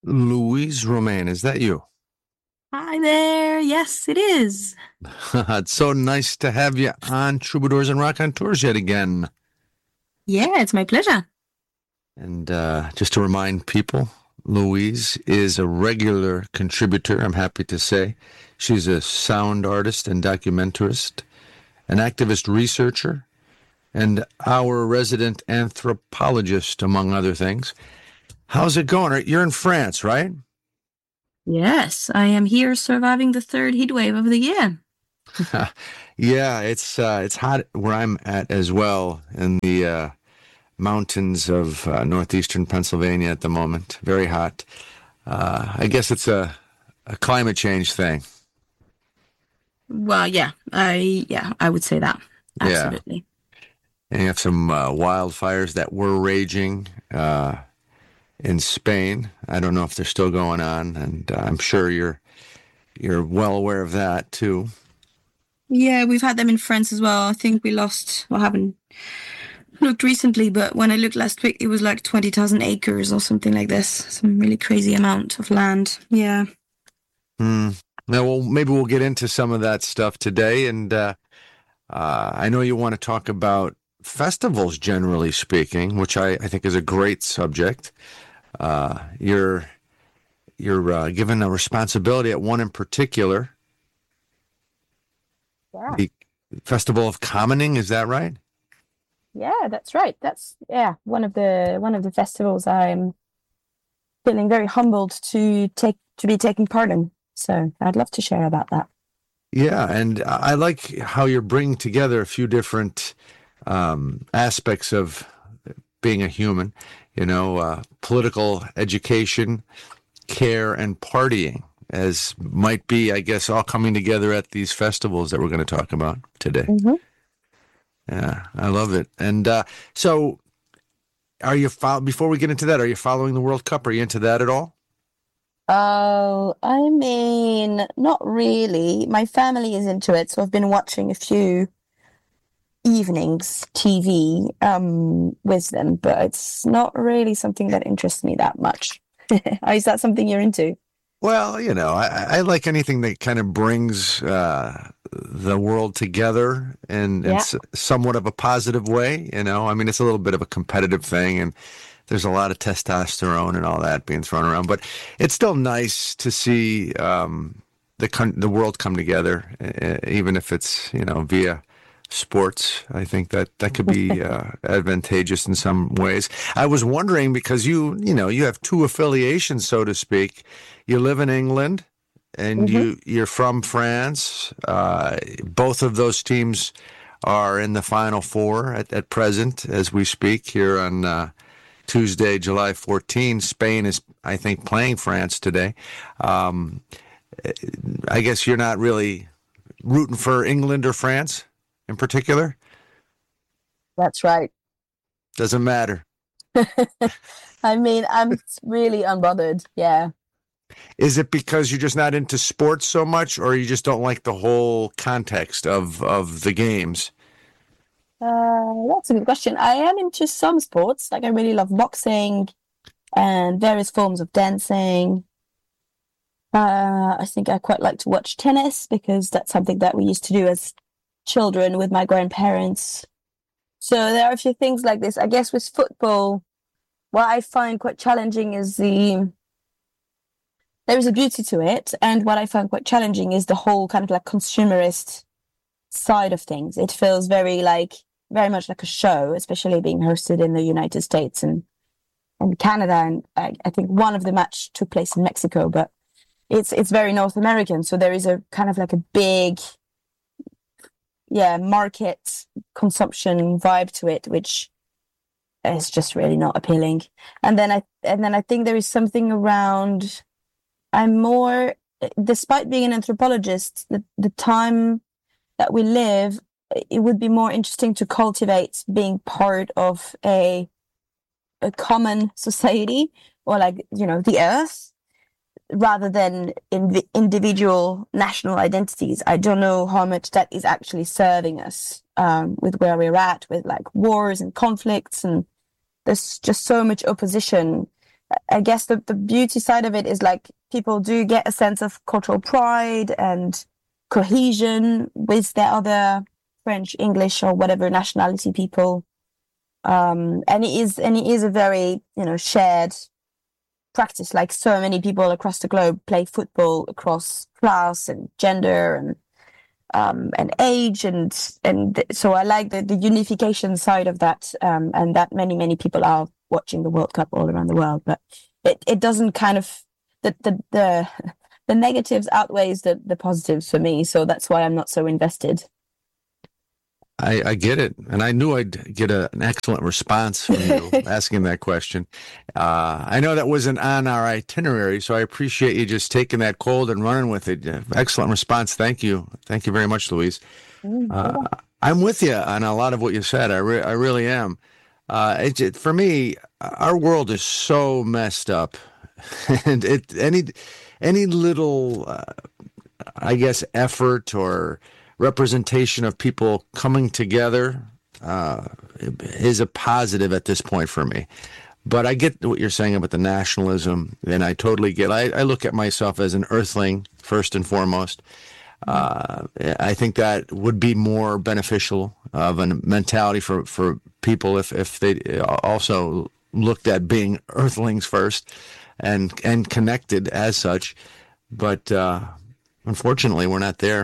Louise Romain, is that you? Hi there. Yes, it is. It's so nice to have you on Troubadours and Rock on Tours yet again. Yeah, it's my pleasure. And just to remind people, Louise is a regular contributor, I'm happy to say. She's a sound artist and documentarist, an activist researcher, and our resident anthropologist, among other things. How's it going? You're in France, right? Yes, I am here surviving the third heat wave of the year. Yeah, it's hot where I'm at as well in the mountains of northeastern Pennsylvania at the moment. Very hot. I guess it's a climate change thing. Well, I would say that. Absolutely. Yeah. And you have some wildfires that were raging in Spain. I don't know if they're still going on, and I'm sure you're well aware of that too. Yeah, we've had them in France as well. I think we lost, well, I haven't looked recently, but when I looked last week, it was like 20,000 acres or something like this. Some really crazy amount of land. Yeah. Now, well, maybe we'll get into some of that stuff today. And I know you want to talk about festivals, generally speaking, which I think is a great subject. You're given a responsibility at one in particular. Yeah. The Festival of Commoning, is that right? Yeah, that's right. That's one of the festivals I'm feeling very humbled to be taking part in. So I'd love to share about that. Yeah, and I like how you're bringing together a few different aspects of being a human, political education, care, and partying, as might be, I guess, all coming together at these festivals that we're going to talk about today. Mm-hmm. Yeah, I love it. And so are you, before we get into that, are you following the World Cup? Are you into that at all? Oh, I mean, not really. My family is into it, so I've been watching a few evenings TV with them, but it's not really something that interests me that much. Is that something you're into? Well, I like anything that kind of brings the world together in somewhat of a positive way. I mean, it's a little bit of a competitive thing, and there's a lot of testosterone and all that being thrown around. But it's still nice to see the world come together, even if it's via sports. I think that could be advantageous in some ways. I was wondering, because you have two affiliations, so to speak. You live in England, and you're from France. Both of those teams are in the Final Four at present as we speak here on Tuesday, July 14. Spain is, I think, playing France today. I guess you're not really rooting for England or France in particular? That's right. Doesn't matter. I mean, I'm really unbothered. Yeah. Is it because you're just not into sports so much, or you just don't like the whole context of the games? That's a good question. I am into some sports. Like I really love boxing and various forms of dancing. I think I quite like to watch tennis because that's something that we used to do as children with my grandparents. So there are a few things like this. I guess with football, what I find quite challenging is there is a beauty to it. And what I find quite challenging is the whole kind of like consumerist side of things. It feels very much like a show, especially being hosted in the United States and Canada. And I think one of the match took place in Mexico, but it's very North American. So there is a kind of like a big, market consumption vibe to it, which is just really not appealing. And then I think there is something around, I'm more, despite being an anthropologist, the time that we live, it would be more interesting to cultivate being part of a common society, or the earth, rather than in the individual national identities. I don't know how much that is actually serving us with where we're at, with like wars and conflicts, and there's just so much opposition I guess the beauty side of it is like people do get a sense of cultural pride and cohesion with their other French, English, or whatever nationality people. And it is a very, shared practice. Like so many people across the globe play football across class and gender and age, and so I like the unification side of that, and that many people are watching the World Cup all around the world, but it doesn't kind of the negatives outweighs the positives for me, so that's why I'm not so invested. I get it. And I knew I'd get an excellent response from you asking that question. I know that wasn't on our itinerary, so I appreciate you just taking that cold and running with it. Excellent response. Thank you. Thank you very much, Louise. I'm with you on a lot of what you said. I really am. For me, our world is so messed up. And any little, I guess, effort or representation of people coming together is a positive at this point for me. But I get what you're saying about the nationalism, and I totally get it. I look at myself as an earthling, first and foremost. I think that would be more beneficial of a mentality for people if they also looked at being earthlings first and connected as such. But unfortunately, we're not there.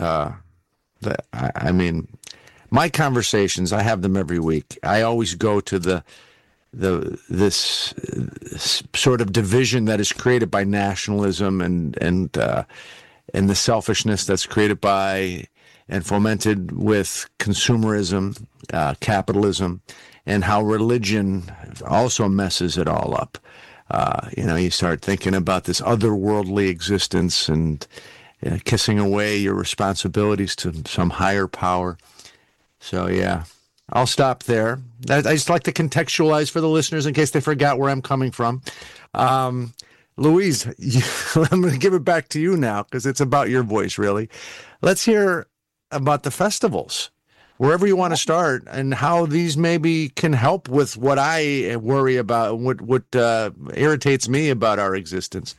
I mean, my conversations, I have them every week. I always go to this sort of division that is created by nationalism and the selfishness that's created by and fomented with consumerism, capitalism, and how religion also messes it all up. You start thinking about this otherworldly existence and kissing away your responsibilities to some higher power. So, yeah, I'll stop there. I just like to contextualize for the listeners in case they forgot where I'm coming from. Louise, I'm going to give it back to you now because it's about your voice, really. Let's hear about the festivals, wherever you want to start, and how these maybe can help with what I worry about and what irritates me about our existence.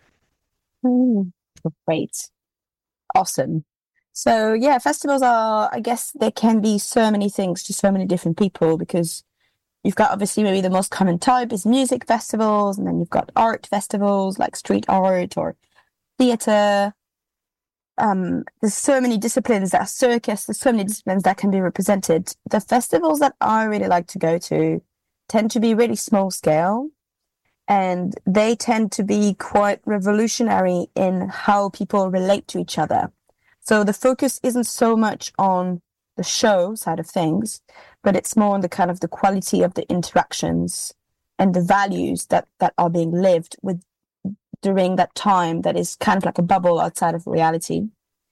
Great. Awesome. So yeah, festivals I guess there can be so many things to so many different people, because you've got obviously maybe the most common type is music festivals, and then you've got art festivals like street art or theater. There's so many disciplines that are circus, there's so many disciplines that can be represented. The festivals that I really like to go to tend to be really small scale, and they tend to be quite revolutionary in how people relate to each other. So the focus isn't so much on the show side of things, but it's more on the kind of the quality of the interactions and the values that are being lived with during that time that is kind of like a bubble outside of reality.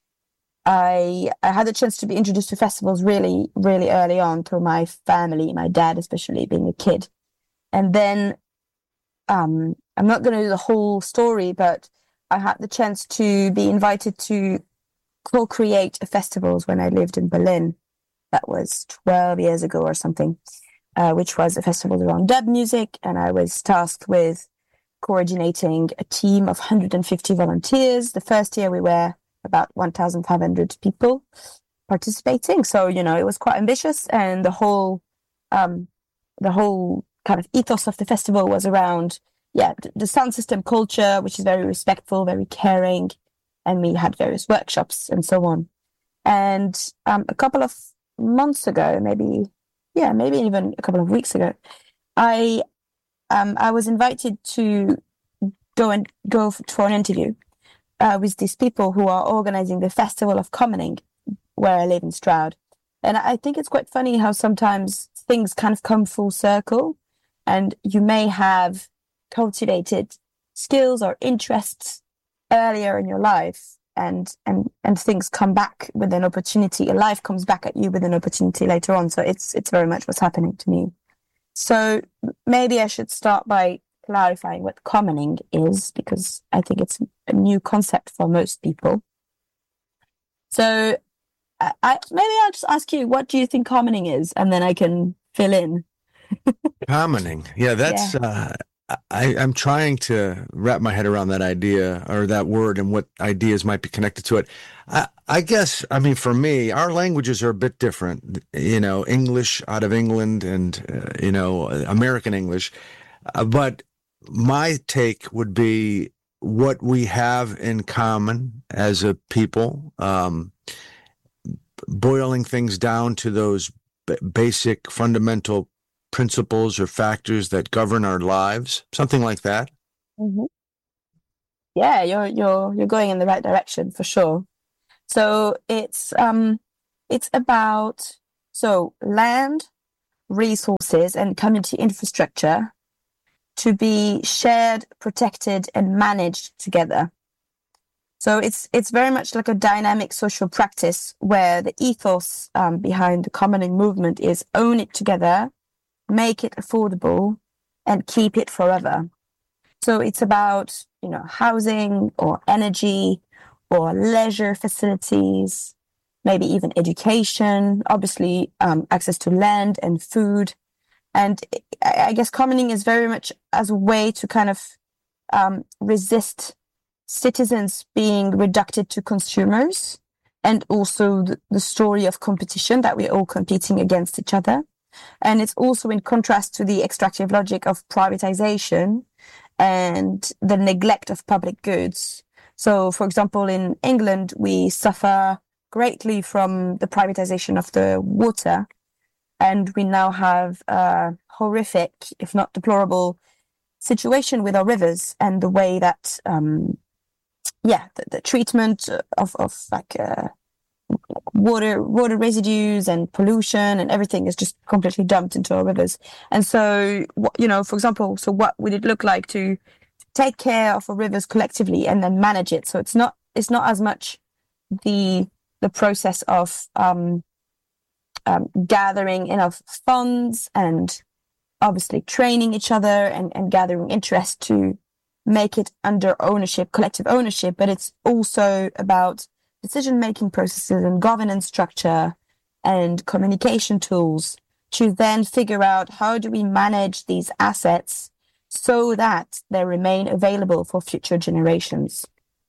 I had the chance to be introduced to festivals really, really early on through my family, my dad especially, being a kid. And then I'm not going to do the whole story, but I had the chance to be invited to co-create a festivals when I lived in Berlin. That was 12 years ago or something, which was a festival around dub music. And I was tasked with coordinating a team of 150 volunteers. The first year we were about 1,500 people participating. So, it was quite ambitious. And the whole kind of ethos of the festival was around, the sound system culture, which is very respectful, very caring. And we had various workshops and so on. And a couple of months ago, maybe even a couple of weeks ago, I was invited to go for an interview with these people who are organizing the Festival of Commoning, where I live in Stroud. And I think it's quite funny how sometimes things kind of come full circle, and you may have cultivated skills or interests earlier in your life, and things come back with an opportunity. Life comes back at you with an opportunity later on. So it's very much what's happening to me. So maybe I should start by clarifying what commoning is, because I think it's a new concept for most people. So maybe I'll just ask you, what do you think commoning is? And then I can fill in. Commoning. Yeah, that's I'm trying to wrap my head around that idea or that word and what ideas might be connected to it. I guess, I mean, for me, our languages are a bit different. You know, English out of England and, American English. But my take would be what we have in common as a people, boiling things down to those basic fundamental principles or factors that govern our lives, something like that. Mhm. Yeah, you're going in the right direction for sure. So it's about land, resources, and community infrastructure to be shared, protected, and managed together. So it's very much like a dynamic social practice where the ethos behind the commoning movement is own it together, make it affordable, and keep it forever. So it's about, housing or energy or leisure facilities, maybe even education, obviously access to land and food. And I guess commoning is very much as a way to kind of resist citizens being reduced to consumers, and also the story of competition that we're all competing against each other. And it's also in contrast to the extractive logic of privatization and the neglect of public goods. So, for example, in England, we suffer greatly from the privatization of the water, and we now have a horrific, if not deplorable, situation with our rivers and the way that, the treatment of like water residues and pollution and everything is just completely dumped into our rivers. And so, for example, so what would it look like to take care of our rivers collectively and then manage it? So it's not as much the process of gathering enough funds and obviously training each other and gathering interest to make it under ownership, collective ownership, but it's also about decision-making processes and governance structure and communication tools to then figure out how do we manage these assets so that they remain available for future generations.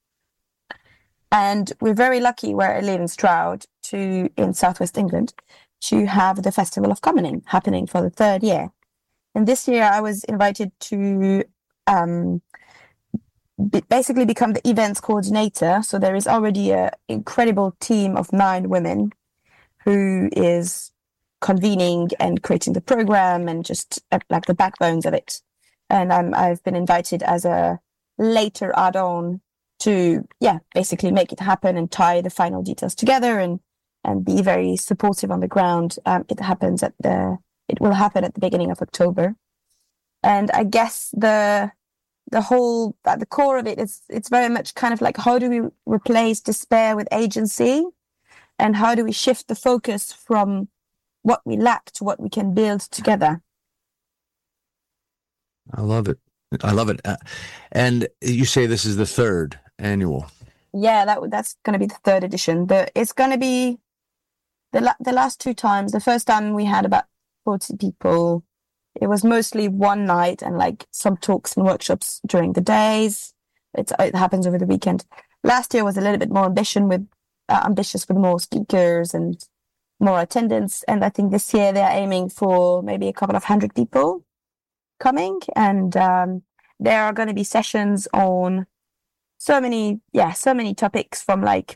And we're very lucky where I live in Stroud in southwest England to have the Festival of Commoning happening for the third year. And this year I was invited to basically become the events coordinator. So there is already an incredible team of 9 women who is convening and creating the program and just like the backbones of it. And I've been invited as a later add-on to, basically make it happen and tie the final details together and be very supportive on the ground. It will happen at the beginning of October. And I guess the whole, at the core of it is, it's very much kind of like, how do we replace despair with agency? And how do we shift the focus from what we lack to what we can build together? I love it. And you say this is the 3rd annual. Yeah, that's going to be the 3rd edition. It's going to be the last 2 times. The first time we had about 40 people. It was mostly one night and like some talks and workshops during the days. It happens over the weekend. Last year was a little bit more ambitious with more speakers and more attendance. And I think this year they're aiming for maybe a couple of 100 people coming. And there are going to be sessions on so many topics, from like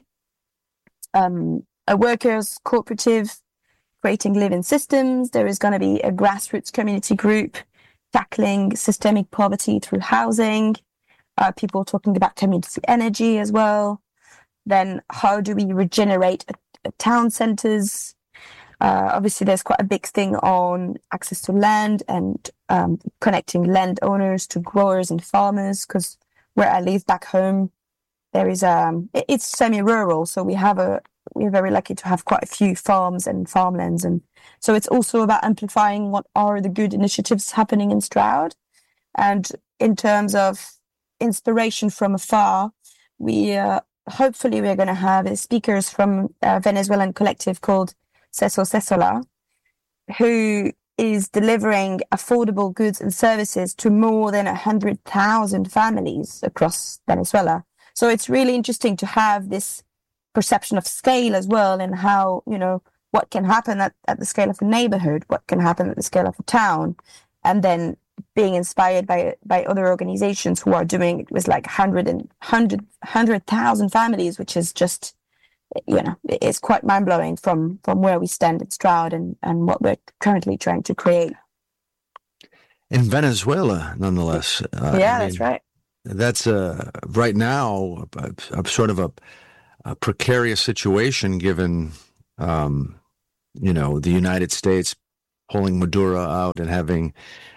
a workers' cooperative, creating living systems. There is going to be a grassroots community group tackling systemic poverty through housing, people talking about community energy as well. Then how do we regenerate town centres? Obviously, there's quite a big thing on access to land and connecting landowners to growers and farmers, because where I live back home, there is it's semi-rural, so we're very lucky to have quite a few farms and farmlands. And so it's also about amplifying what are the good initiatives happening in Stroud. And in terms of inspiration from afar, hopefully we're going to have speakers from a Venezuelan collective called Seso Sesola, who is delivering affordable goods and services to more than 100,000 families across Venezuela. So it's really interesting to have this perception of scale as well, and how, what can happen at the scale of a neighborhood, what can happen at the scale of a town, and then being inspired by other organizations who are doing it with like 100,000 families, which is just, it's quite mind-blowing from where we stand at Stroud and what we're currently trying to create. In Venezuela, nonetheless. That's right. That's right now a sort of a precarious situation, given, the United States pulling Maduro out and having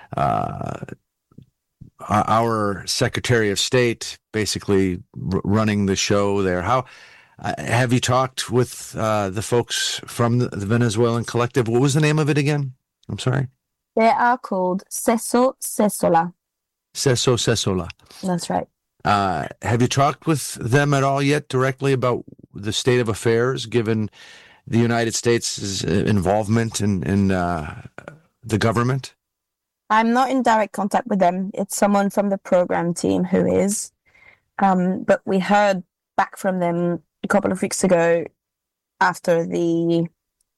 our Secretary of State basically running the show there. How have you talked with the folks from the Venezuelan Collective? What was the name of it again? I'm sorry. They are called Ceso Cesola. Ceso Cesola. That's right. Have you talked with them at all yet directly about the state of affairs, given the United States' involvement in the government? I'm not in direct contact with them. It's someone from the program team who is. But we heard back from them a couple of weeks ago after the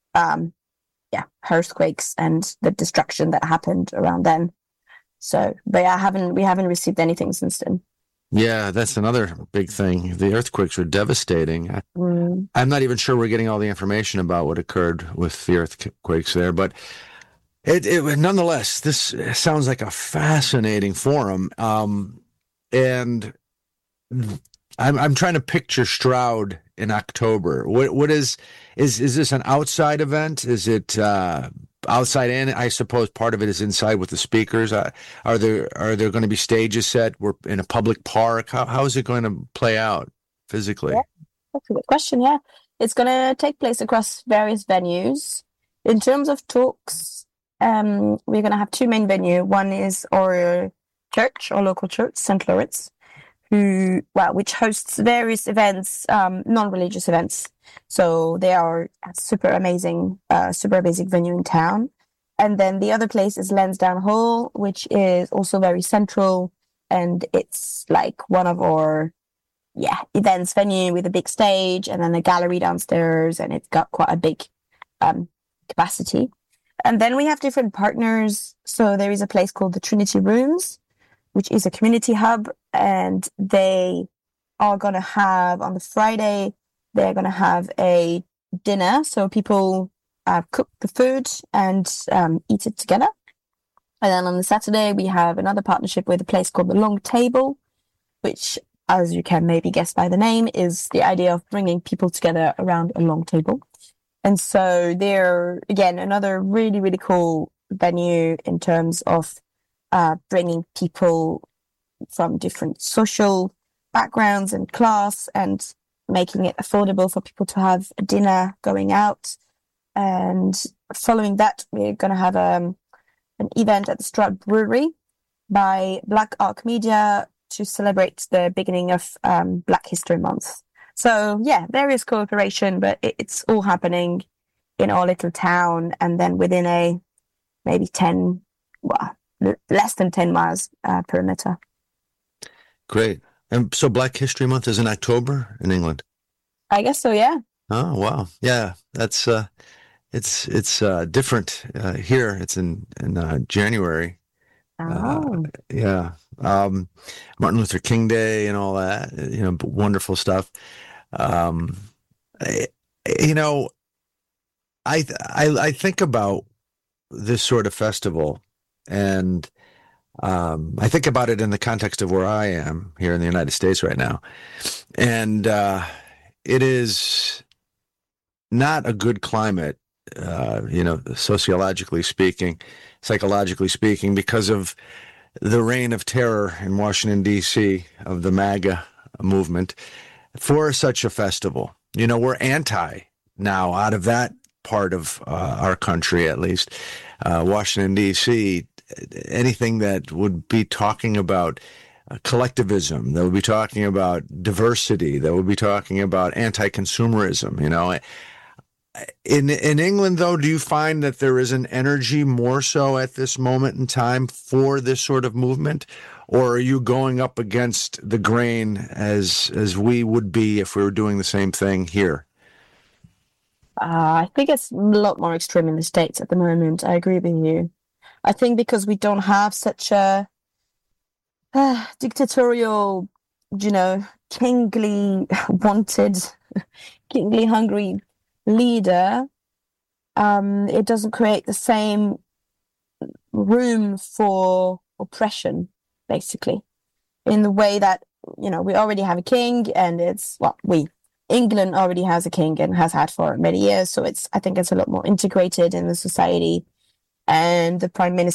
earthquakes and the destruction that happened around then. So we haven't received anything since then. Yeah, that's another big thing. The earthquakes were devastating. I'm not even sure we're getting all the information about what occurred with the earthquakes there, but it nonetheless, this sounds like a fascinating forum. And I'm trying to picture Stroud in October. What is this an outside event? Is it outside in? I suppose part of it is inside with the speakers. Are there going to be stages set? We're in a public park. How is it going to play out physically? Yeah, that's a good question. Yeah, it's going to take place across various venues. In terms of talks, we're going to have two main venues. One is our church, our local church, St. Lawrence, which hosts various events, non-religious events. So they are a super amazing venue in town. And then the other place is Lansdowne Hall, which is also very central, and it's like one of our events venue with a big stage and then a gallery downstairs, and it's got quite a big capacity. And then we have different partners. So there is a place called the Trinity Rooms, which is a community hub, and they are going to have, on the Friday, they're going to have a dinner. So people cook the food and eat it together. And then on the Saturday, we have another partnership with a place called the Long Table, which, as you can maybe guess by the name, is the idea of bringing people together around a long table. And so they're, again, another really, really cool venue in terms of bringing people from different social backgrounds and class and making it affordable for people to have a dinner going out. And following that, we're going to have an event at the Stroud Brewery by Black Arc Media to celebrate the beginning of Black History Month. So, various cooperation, but it's all happening in our little town, and then within a maybe less than 10 miles perimeter. Great. And so Black History Month is in October in England? I guess so, yeah. Oh, wow. Yeah, that's it's different here. It's in January. Oh. Martin Luther King Day and all that, wonderful stuff. I think about this sort of festival, and I think about it in the context of where I am here in the United States right now. And it is not a good climate, sociologically speaking, psychologically speaking, because of the reign of terror in Washington, D.C., of the MAGA movement for such a festival. We're anti now out of that part of our country, at least, Washington, D.C., anything that would be talking about collectivism, that would be talking about diversity, that would be talking about anti-consumerism. In England, though, do you find that there is an energy more so at this moment in time for this sort of movement, or are you going up against the grain as we would be if we were doing the same thing here? I think it's a lot more extreme in the States at the moment. I agree with you. I think because we don't have such a dictatorial, kingly wanted, kingly hungry leader, it doesn't create the same room for oppression, basically, in the way that, we already have a king and England already has a king and has had for many years. So I think it's a lot more integrated in the society. And the prime minister